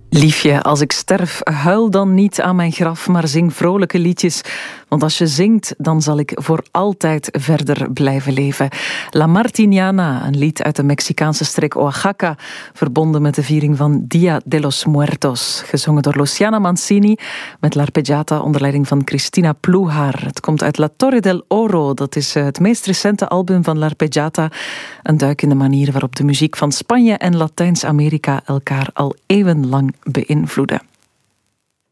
Liefje, als ik sterf, huil dan niet aan mijn graf, maar zing vrolijke liedjes. Want als je zingt, dan zal ik voor altijd verder blijven leven. La Martiniana, een lied uit de Mexicaanse streek Oaxaca, verbonden met de viering van Dia de los Muertos. Gezongen door Luciana Mancini, met l'arpeggiata onder leiding van Cristina Pluhar. Het komt uit La Torre del Oro, dat is het meest recente album van l'arpeggiata. Een duik in de manier waarop de muziek van Spanje en Latijns-Amerika elkaar al eeuwenlang beïnvloeden.